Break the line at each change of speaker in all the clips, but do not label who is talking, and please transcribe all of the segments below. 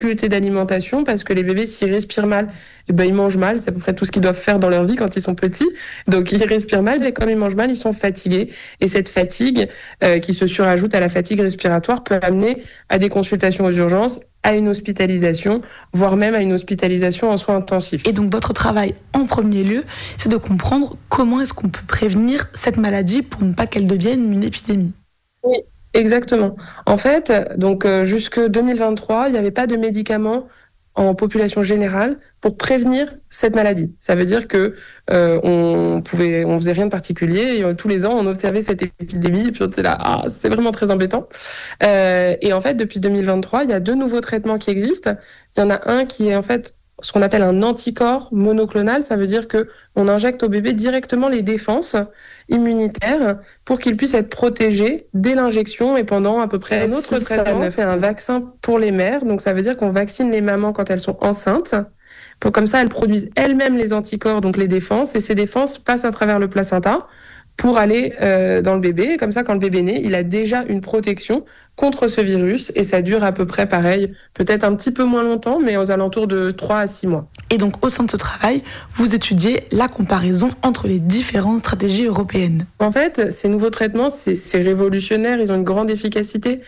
difficultés d'alimentation parce que les bébés, s'ils respirent mal, eh ben, ils mangent mal. C'est à peu près tout ce qu'ils doivent faire dans leur vie quand ils sont petits. Donc, ils respirent mal et comme ils mangent mal, ils sont fatigués. Et cette fatigue qui se surajoute à la fatigue respiratoire peut amener à des consultations aux urgences, à une hospitalisation, voire même à une hospitalisation en soins intensifs.
Et donc votre travail en premier lieu, c'est de comprendre comment est-ce qu'on peut prévenir cette maladie pour ne pas qu'elle devienne une épidémie.
Oui, exactement. En fait, donc jusque 2023, il n'y avait pas de médicaments en population générale pour prévenir cette maladie. Ça veut dire que on faisait rien de particulier et tous les ans on observait cette épidémie et puis on était là, c'est vraiment très embêtant. Et en fait, depuis 2023, il y a 2 nouveaux traitements qui existent. Il y en a un qui est en fait ce qu'on appelle un anticorps monoclonal. Ça veut dire que on injecte au bébé directement les défenses immunitaires pour qu'il puisse être protégé dès l'injection et pendant à peu près un autre traitement. C'est un vaccin pour les mères. Donc ça veut dire qu'on vaccine les mamans quand elles sont enceintes. Comme ça, elles produisent elles-mêmes les anticorps, donc les défenses, et ces défenses passent à travers le placenta pour aller dans le bébé. Comme ça, quand le bébé naît, il a déjà une protection contre ce virus et ça dure à peu près pareil, peut-être un petit peu moins longtemps, mais aux alentours de 3 à 6 mois.
Et donc, au sein de ce travail, vous étudiez la comparaison entre les différentes stratégies européennes.
En fait, ces nouveaux traitements, c'est révolutionnaire, ils ont une grande efficacité,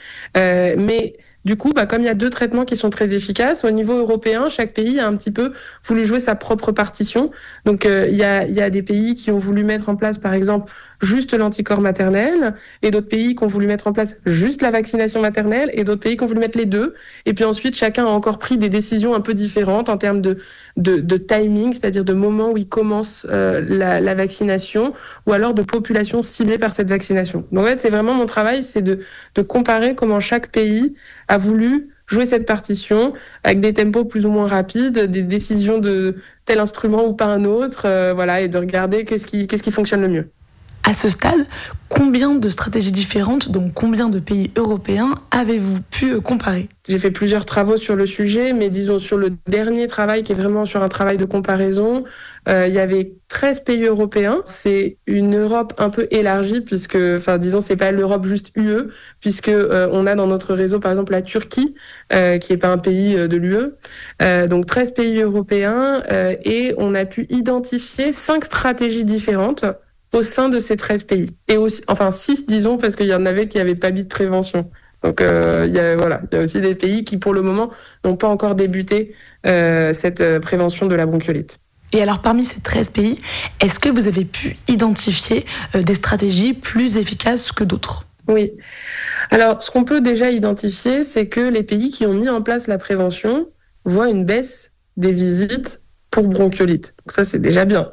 mais du coup, comme il y a 2 traitements qui sont très efficaces, au niveau européen, chaque pays a un petit peu voulu jouer sa propre partition. Donc, il y a des pays qui ont voulu mettre en place, par exemple, juste l'anticorps maternel, et d'autres pays qui ont voulu mettre en place juste la vaccination maternelle, et d'autres pays qui ont voulu mettre les 2. Et puis ensuite, chacun a encore pris des décisions un peu différentes en termes de timing, c'est-à-dire de moment où il commence la vaccination, ou alors de population ciblée par cette vaccination. Donc en fait, c'est vraiment mon travail, c'est de comparer comment chaque pays a voulu jouer cette partition avec des tempos plus ou moins rapides, des décisions de tel instrument ou pas un autre, voilà, et de regarder qu'est-ce qui fonctionne le mieux.
À ce stade, combien de stratégies différentes, donc combien de pays européens avez-vous pu comparer ?
J'ai fait plusieurs travaux sur le sujet, mais disons sur le dernier travail qui est vraiment sur un travail de comparaison, il y avait 13 pays européens. C'est une Europe un peu élargie puisque, disons, c'est pas l'Europe juste UE, puisque on a dans notre réseau par exemple la Turquie, qui est pas un pays de l'UE. Donc 13 pays européens et on a pu identifier 5 stratégies différentes au sein de ces 13 pays. Et aussi, 6, disons, parce qu'il y en avait qui n'avaient pas mis de prévention. Donc, il y a aussi des pays qui, pour le moment, n'ont pas encore débuté cette prévention de la bronchiolite.
Et alors, parmi ces 13 pays, est-ce que vous avez pu identifier des stratégies plus efficaces que d'autres ?
Oui. Alors, ce qu'on peut déjà identifier, c'est que les pays qui ont mis en place la prévention voient une baisse des visites pour bronchiolite. Donc ça, c'est déjà bien.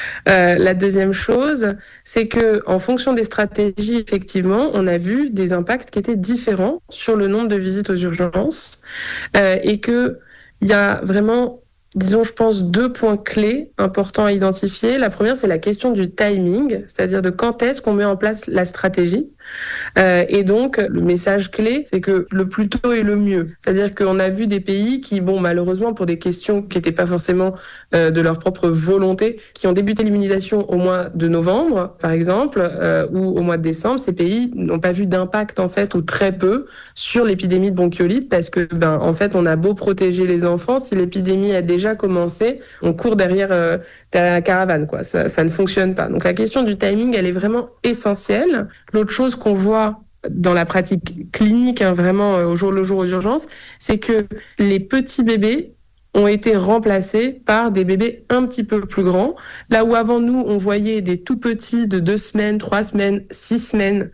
La deuxième chose, c'est que en fonction des stratégies, effectivement, on a vu des impacts qui étaient différents sur le nombre de visites aux urgences et que il y a vraiment, disons, je pense, 2 points clés importants à identifier. La première, c'est la question du timing, c'est-à-dire de quand est-ce qu'on met en place la stratégie. Et donc, le message clé, c'est que le plus tôt est le mieux. C'est-à-dire qu'on a vu des pays qui, malheureusement, pour des questions qui n'étaient pas forcément de leur propre volonté, qui ont débuté l'immunisation au mois de novembre, par exemple, ou au mois de décembre, ces pays n'ont pas vu d'impact, en fait, ou très peu, sur l'épidémie de bronchiolite, parce que, en fait, on a beau protéger les enfants, si l'épidémie a déjà commencé, on court derrière la caravane, quoi. Ça ne fonctionne pas. Donc, la question du timing, elle est vraiment essentielle. L'autre chose qu'on voit dans la pratique clinique, vraiment au jour le jour aux urgences, c'est que les petits bébés ont été remplacés par des bébés un petit peu plus grands. Là où avant nous, on voyait des tout petits de 2 semaines, 3 semaines, 6 semaines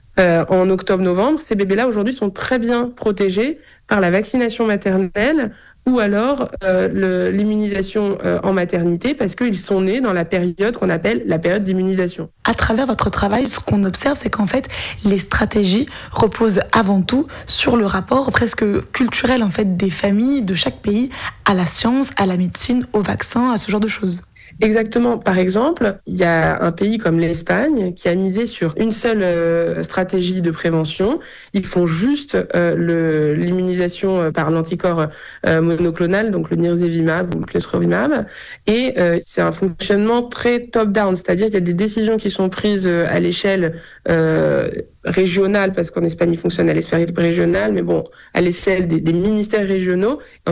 en octobre-novembre, ces bébés-là aujourd'hui sont très bien protégés par la vaccination maternelle ou alors l'immunisation en maternité parce qu'ils sont nés dans la période qu'on appelle la période d'immunisation.
À travers votre travail, ce qu'on observe, c'est qu'en fait, les stratégies reposent avant tout sur le rapport presque culturel en fait des familles de chaque pays à la science, à la médecine, au vaccin, à ce genre de choses.
Exactement. Par exemple, il y a un pays comme l'Espagne qui a misé sur une seule stratégie de prévention. Ils font juste l'immunisation par l'anticorps monoclonal, donc le nirsevimab ou le clostridimab. Et c'est un fonctionnement très top-down, c'est-à-dire qu'il y a des décisions qui sont prises à l'échelle régionale, parce qu'en Espagne, il fonctionne à l'échelle régionale, mais bon, à l'échelle des ministères régionaux.